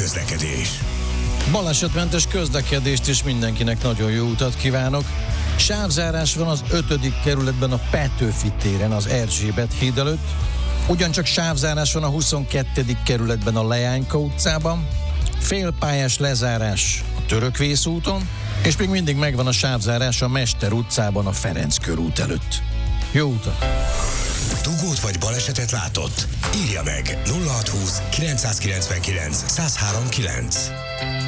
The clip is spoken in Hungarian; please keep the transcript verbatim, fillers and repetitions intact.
közlekedés. Balesetmentes közlekedést és mindenkinek nagyon jó utat kívánok. Sávzárás van az ötödik kerületben a Petőfi téren az Erzsébet híd előtt. Ugyancsak sávzárás van a huszonkettedik kerületben a Leányka utcában. Félpályás lezárás a Törökvész úton, és még mindig megvan a sávzárás a Mester utcában a Ferenc körút előtt. Jó utat! Dugót vagy balesetet látott? Írja meg nulla hat húsz kilencszázkilencvenkilenc száz három kilenc.